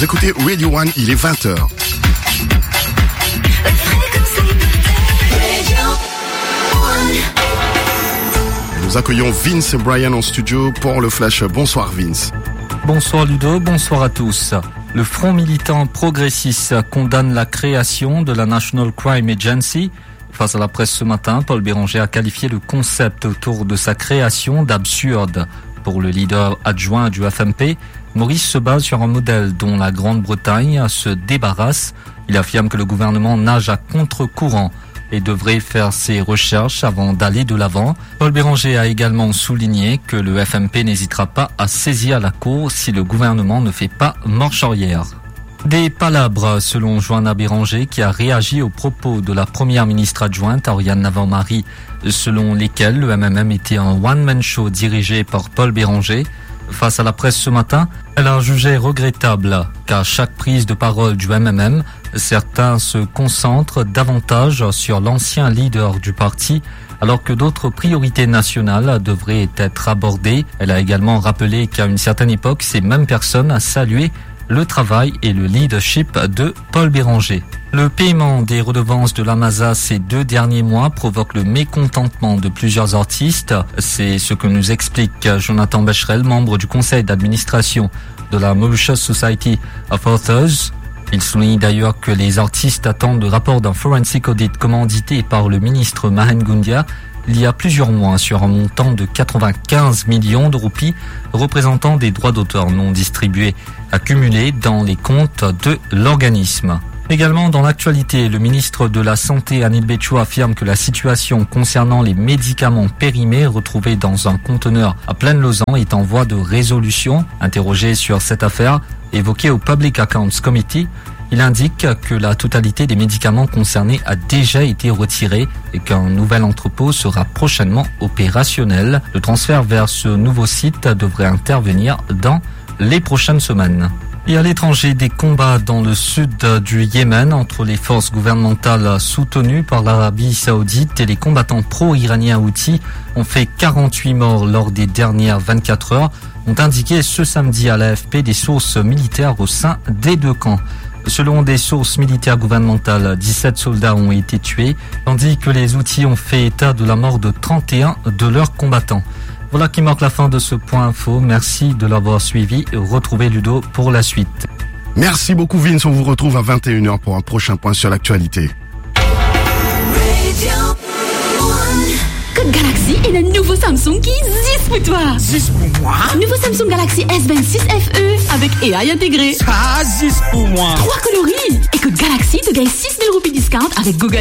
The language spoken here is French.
Vous écoutez Radio One, il est 20h. Nous accueillons Vince et Brian en studio pour le Flash. Bonsoir Vince. Bonsoir Ludo, bonsoir à tous. Le Front militant progressiste condamne la création de la National Crime Agency. Face à la presse ce matin, Paul Béranger a qualifié le concept autour de sa création d'absurde. Pour le leader adjoint du FMP, Maurice se base sur un modèle dont la Grande-Bretagne se débarrasse. Il affirme que le gouvernement nage à contre-courant et devrait faire ses recherches avant d'aller de l'avant. Paul Béranger a également souligné que le FMP n'hésitera pas à saisir la cour si le gouvernement ne fait pas marche arrière. Des palabres, selon Joanna Béranger, qui a réagi aux propos de la première ministre adjointe, Oriane Navarre-Marie, selon lesquels le MMM était un one-man show dirigé par Paul Béranger. Face à la presse ce matin, elle a jugé regrettable qu'à chaque prise de parole du MMM, certains se concentrent davantage sur l'ancien leader du parti, alors que d'autres priorités nationales devraient être abordées. Elle a également rappelé qu'à une certaine époque, ces mêmes personnes saluaient le travail et le leadership de Paul Béranger. Le paiement des redevances de l'AMASA ces 2 derniers mois provoque le mécontentement de plusieurs artistes. C'est ce que nous explique Jonathan Becherel, membre du conseil d'administration de la Mauritius Society of Authors. Il souligne d'ailleurs que les artistes attendent le rapport d'un forensic audit commandité par le ministre Mahen Goundia il y a plusieurs mois sur un montant de 95 millions de roupies représentant des droits d'auteur non distribués accumulés dans les comptes de l'organisme. Également dans l'actualité, le ministre de la Santé Anil Betchou affirme que la situation concernant les médicaments périmés retrouvés dans un conteneur à Plaine-Lausanne est en voie de résolution. Interrogé sur cette affaire évoquée au Public Accounts Committee, il indique que la totalité des médicaments concernés a déjà été retirée et qu'un nouvel entrepôt sera prochainement opérationnel. Le transfert vers ce nouveau site devrait intervenir dans les prochaines semaines. Et à l'étranger, des combats dans le sud du Yémen entre les forces gouvernementales soutenues par l'Arabie Saoudite et les combattants pro-iraniens houthis ont fait 48 morts lors des dernières 24 heures, ont indiqué ce samedi à l'AFP des sources militaires au sein des 2 camps. Selon des sources militaires gouvernementales, 17 soldats ont été tués, tandis que les Houthis ont fait état de la mort de 31 de leurs combattants. Voilà qui marque la fin de ce point info. Merci de l'avoir suivi. Retrouvez Ludo pour la suite. Merci beaucoup Vince, on vous retrouve à 21h pour un prochain point sur l'actualité. Code Galaxy et le nouveau Samsung qui existe pour toi. 10 pour moi. Nouveau Samsung Galaxy S26 FE avec AI intégré. Ça, 10 pour moi. 3 coloris. Et Code Galaxy te gagne 6 000 roupies discount avec Google